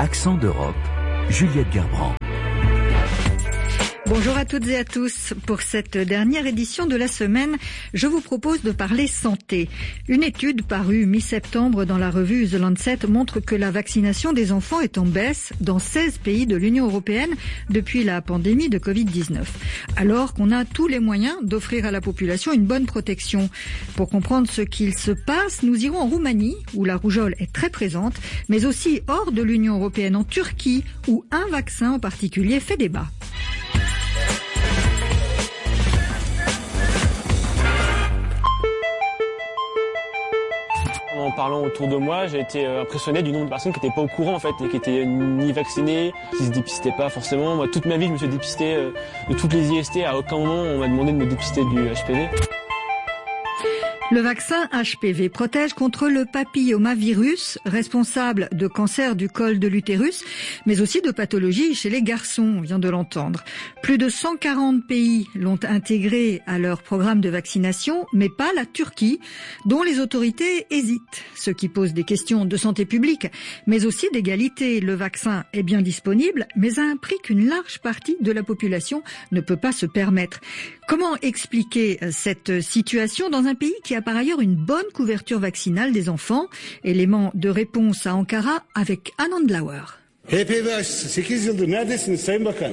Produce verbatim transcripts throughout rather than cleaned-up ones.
Accent d'Europe, Juliette Gerbrand. Bonjour à toutes et à tous. Pour cette dernière édition de la semaine, je vous propose de parler santé. Une étude parue mi-septembre dans la revue The Lancet montre que la vaccination des enfants est en baisse dans seize pays de l'Union européenne depuis la pandémie de covid dix-neuf. Alors qu'on a tous les moyens d'offrir à la population une bonne protection. Pour comprendre ce qu'il se passe, nous irons en Roumanie, où la rougeole est très présente, mais aussi hors de l'Union européenne, en Turquie, où un vaccin en particulier fait débat. En parlant autour de moi, j'ai été impressionné du nombre de personnes qui n'étaient pas au courant en fait, et qui étaient ni vaccinées, qui se dépistaient pas forcément. Moi, toute ma vie, je me suis dépisté de toutes les I S T. À aucun moment, on m'a demandé de me dépister du H P V. Le vaccin H P V protège contre le papillomavirus, responsable de cancer du col de l'utérus, mais aussi de pathologies chez les garçons, on vient de l'entendre. Plus de cent quarante pays l'ont intégré à leur programme de vaccination, mais pas la Turquie, dont les autorités hésitent. Ce qui pose des questions de santé publique, mais aussi d'égalité. Le vaccin est bien disponible, mais à un prix qu'une large partie de la population ne peut pas se permettre. Comment expliquer cette situation dans un pays qui a par ailleurs une bonne couverture vaccinale des enfants? Élément de réponse à Ankara avec Anand Lauer. H P V aşısı sekiz yıldır neredesiniz Sayın Bakan?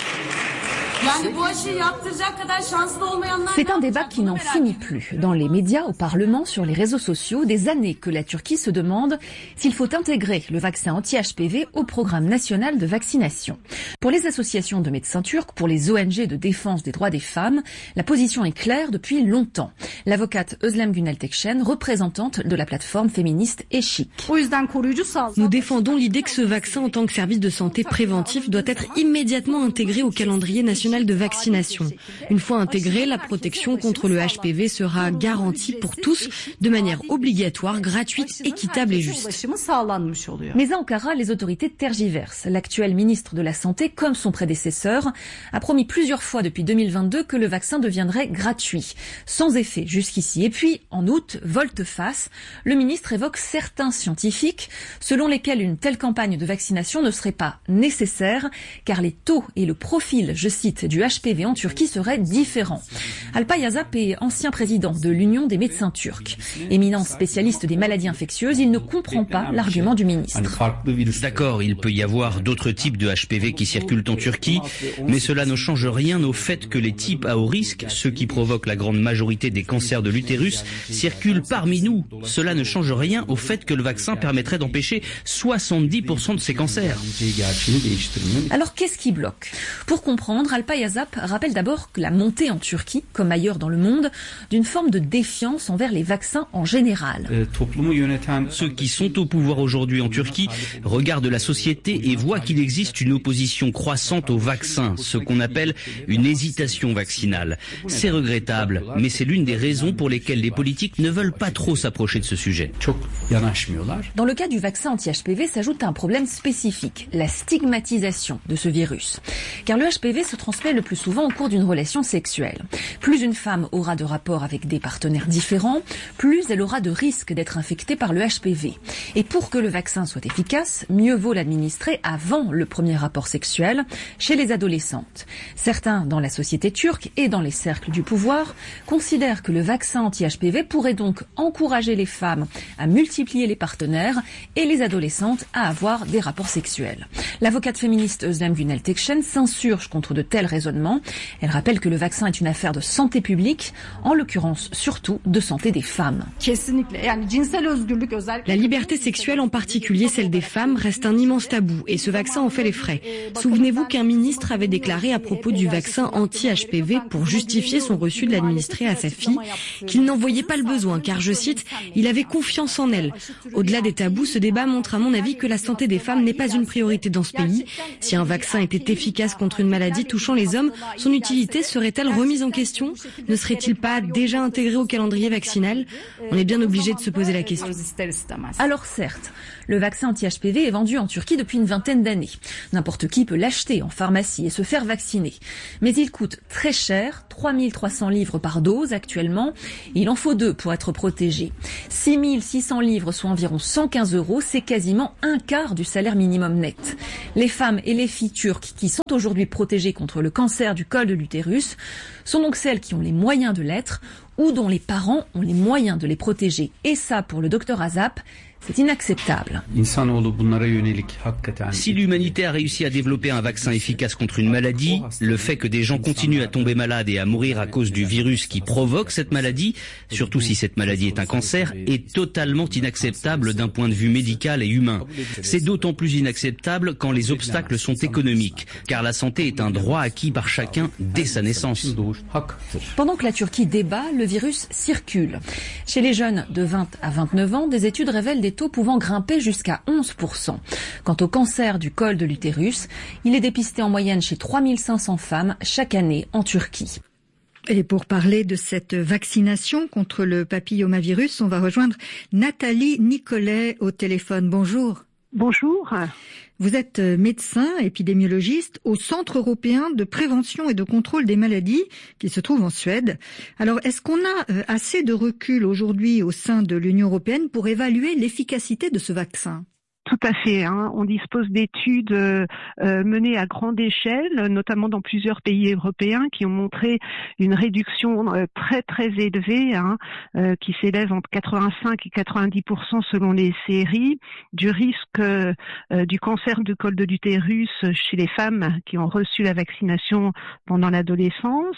C'est un débat qui n'en finit plus. Dans les médias, au Parlement, sur les réseaux sociaux, des années que la Turquie se demande s'il faut intégrer le vaccin anti-H P V au programme national de vaccination. Pour les associations de médecins turcs, pour les O N G de défense des droits des femmes, la position est claire depuis longtemps. L'avocate Özlem Günel Tekşen, représentante de la plateforme féministe Eşik. Nous défendons l'idée que ce vaccin en tant que service de santé préventif doit être immédiatement intégré au calendrier national de vaccination. Une fois intégrée, la protection contre le H P V sera garantie pour tous de manière obligatoire, gratuite, équitable et juste. Mais à Ankara, les autorités tergiversent. L'actuel ministre de la Santé, comme son prédécesseur, a promis plusieurs fois depuis deux mille vingt-deux que le vaccin deviendrait gratuit, sans effet jusqu'ici. Et puis, en août, volte-face, le ministre évoque certains scientifiques selon lesquels une telle campagne de vaccination ne serait pas nécessaire, car les taux et le profil, je cite, du H P V en Turquie serait différent. Alpay Azap est ancien président de l'Union des médecins turcs. Éminent spécialiste des maladies infectieuses, il ne comprend pas l'argument du ministre. D'accord, il peut y avoir d'autres types de H P V qui circulent en Turquie, mais cela ne change rien au fait que les types à haut risque, ceux qui provoquent la grande majorité des cancers de l'utérus, circulent parmi nous. Cela ne change rien au fait que le vaccin permettrait d'empêcher soixante-dix pour cent de ces cancers. Alors qu'est-ce qui bloque? Pour comprendre, Alpay Azap rappelle d'abord que la montée en Turquie, comme ailleurs dans le monde, d'une forme de défiance envers les vaccins en général. Ceux qui sont au pouvoir aujourd'hui en Turquie regardent la société et voient qu'il existe une opposition croissante aux vaccins, ce qu'on appelle une hésitation vaccinale. C'est regrettable, mais c'est l'une des raisons pour lesquelles les politiques ne veulent pas trop s'approcher de ce sujet. Dans le cas du vaccin anti-H P V s'ajoute un problème spécifique, la stigmatisation de ce virus. Car le H P V se transmet le plus souvent au cours d'une relation sexuelle. Plus une femme aura de rapports avec des partenaires différents, plus elle aura de risques d'être infectée par le H P V. Et pour que le vaccin soit efficace, mieux vaut l'administrer avant le premier rapport sexuel chez les adolescentes. Certains dans la société turque et dans les cercles du pouvoir considèrent que le vaccin anti-H P V pourrait donc encourager les femmes à multiplier les partenaires et les adolescentes à avoir des rapports sexuels. L'avocate féministe Özlem Günel Tekşen s'insurge contre de tels raisonnements. Elle rappelle que le vaccin est une affaire de santé publique, en l'occurrence surtout de santé des femmes. La liberté sexuelle, en particulier celle des femmes, reste un immense tabou et ce vaccin en fait les frais. Souvenez-vous qu'un ministre avait déclaré à propos du vaccin anti-H P V pour justifier son refus de l'administrer à sa fille qu'il n'en voyait pas le besoin car, je cite, il avait confiance en elle. Au-delà des tabous, ce débat montre à mon avis que la santé des femmes n'est pas une priorité dans ce pays. Si un vaccin était efficace contre une maladie touchant touchant les hommes, son utilité serait-elle remise en question? Ne serait-il pas déjà intégré au calendrier vaccinal? On est bien obligé de se poser la question. Alors certes, le vaccin anti-H P V est vendu en Turquie depuis une vingtaine d'années. N'importe qui peut l'acheter en pharmacie et se faire vacciner. Mais il coûte très cher, trois mille trois cents livres par dose actuellement, et il en faut deux pour être protégé. six mille six cents livres, soit environ cent quinze euros, c'est quasiment un quart du salaire minimum net. Les femmes et les filles turques qui sont aujourd'hui protégées contre le cancer du col de l'utérus sont donc celles qui ont les moyens de l'être ou dont les parents ont les moyens de les protéger. Et ça, pour le docteur Azap, c'est inacceptable. Si l'humanité a réussi à développer un vaccin efficace contre une maladie, le fait que des gens continuent à tomber malades et à mourir à cause du virus qui provoque cette maladie, surtout si cette maladie est un cancer, est totalement inacceptable d'un point de vue médical et humain. C'est d'autant plus inacceptable quand les obstacles sont économiques, car la santé est un droit acquis par chacun dès sa naissance. Pendant que la Turquie débat, le virus circule. Chez les jeunes de vingt à vingt-neuf ans, des études révèlent des taux pouvant grimper jusqu'à onze pour cent. Quant au cancer du col de l'utérus, il est dépisté en moyenne chez trois mille cinq cents femmes chaque année en Turquie. Et pour parler de cette vaccination contre le papillomavirus, on va rejoindre Nathalie Nicolet au téléphone. Bonjour. Bonjour. Vous êtes médecin épidémiologiste au Centre européen de prévention et de contrôle des maladies qui se trouve en Suède. Alors, est-ce qu'on a assez de recul aujourd'hui au sein de l'Union européenne pour évaluer l'efficacité de ce vaccin ? Tout à fait. Hein. On dispose d'études euh, menées à grande échelle, notamment dans plusieurs pays européens, qui ont montré une réduction euh, très très élevée, hein, euh, qui s'élève entre quatre-vingt-cinq et quatre-vingt-dix pour cent selon les séries, du risque euh, du cancer du col de l'utérus chez les femmes qui ont reçu la vaccination pendant l'adolescence.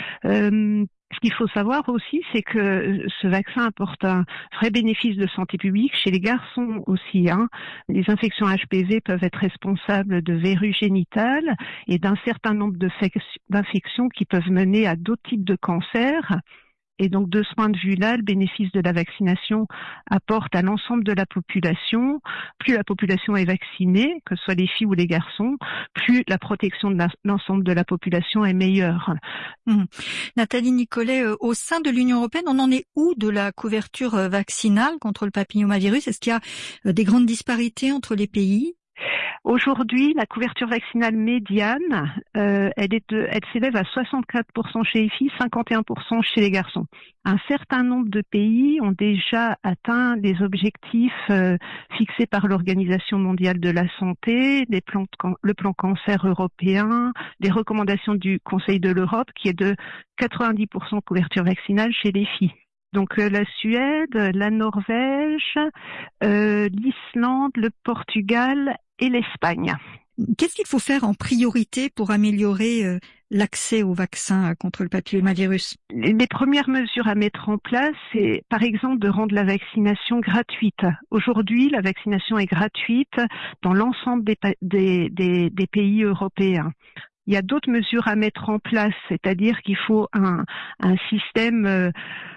Euh, Ce qu'il faut savoir aussi, c'est que ce vaccin apporte un vrai bénéfice de santé publique chez les garçons aussi. Hein. Les infections H P V peuvent être responsables de verrues génitales et d'un certain nombre d'infections qui peuvent mener à d'autres types de cancers. Et donc, de ce point de vue-là, le bénéfice de la vaccination apporte à l'ensemble de la population. Plus la population est vaccinée, que ce soit les filles ou les garçons, plus la protection de l'ensemble de la population est meilleure. Mmh. Nathalie Nicolet, euh, au sein de l'Union européenne, on en est où de la couverture euh, vaccinale contre le papillomavirus? Est-ce qu'il y a euh, des grandes disparités entre les pays? Aujourd'hui, la couverture vaccinale médiane, euh, elle, est de, elle s'élève à soixante-quatre pour cent chez les filles, cinquante et un pour cent chez les garçons. Un certain nombre de pays ont déjà atteint les objectifs euh, fixés par l'Organisation mondiale de la santé, les plans de can- le plan cancer européen, les recommandations du Conseil de l'Europe, qui est de quatre-vingt-dix pour cent couverture vaccinale chez les filles. Donc euh, la Suède, la Norvège, euh, l'Islande, le Portugal et l'Espagne. Qu'est-ce qu'il faut faire en priorité pour améliorer euh, l'accès au vaccin contre le papillomavirus? Les premières mesures à mettre en place, c'est par exemple de rendre la vaccination gratuite. Aujourd'hui, la vaccination est gratuite dans l'ensemble des, des, des, des pays européens. Il y a d'autres mesures à mettre en place, c'est-à-dire qu'il faut un, un système euh,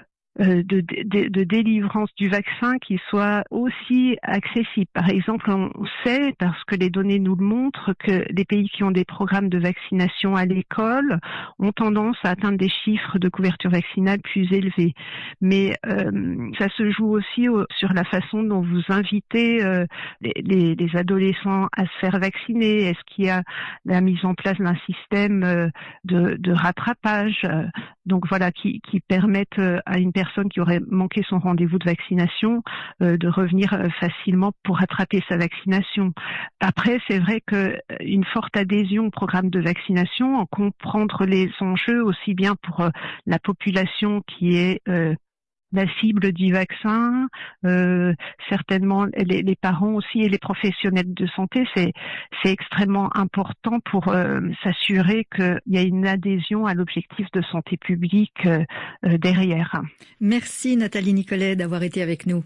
De, de, de délivrance du vaccin qui soit aussi accessible. Par exemple, on sait, parce que les données nous le montrent, que les pays qui ont des programmes de vaccination à l'école ont tendance à atteindre des chiffres de couverture vaccinale plus élevés. Mais euh, ça se joue aussi au, sur la façon dont vous invitez euh, les, les, les adolescents à se faire vacciner. Est-ce qu'il y a la mise en place d'un système euh, de, de rattrapage, euh, donc voilà, qui, qui permettent euh, à une personne qui aurait manqué son rendez-vous de vaccination euh, de revenir euh, facilement pour rattraper sa vaccination. Après, c'est vrai que une forte adhésion au programme de vaccination, en comprendre les enjeux aussi bien pour euh, la population qui est euh, la cible du vaccin, euh, certainement les, les parents aussi et les professionnels de santé, c'est, c'est extrêmement important pour euh, s'assurer qu'il y a une adhésion à l'objectif de santé publique euh, euh, derrière. Merci Nathalie Nicolet d'avoir été avec nous.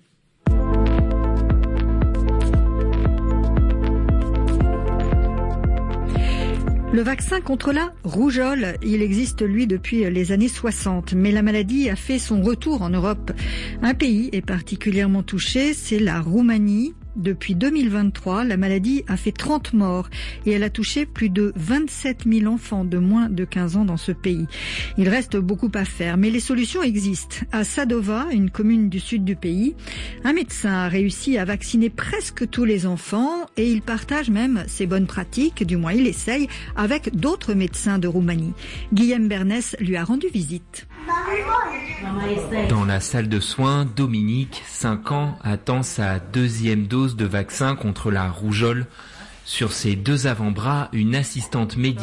Le vaccin contre la rougeole, il existe lui depuis les années soixante, mais la maladie a fait son retour en Europe. Un pays est particulièrement touché, c'est la Roumanie. Depuis deux mille vingt-trois, la maladie a fait trente morts et elle a touché plus de vingt-sept mille enfants de moins de quinze ans dans ce pays. Il reste beaucoup à faire, mais les solutions existent. À Sadova, une commune du sud du pays, un médecin a réussi à vacciner presque tous les enfants et il partage même ses bonnes pratiques, du moins il essaye, avec d'autres médecins de Roumanie. Guillaume Bernès lui a rendu visite. Dans la salle de soins, Dominique, cinq ans, attend sa deuxième dose de vaccin contre la rougeole. Sur ses deux avant-bras, une assistante médicale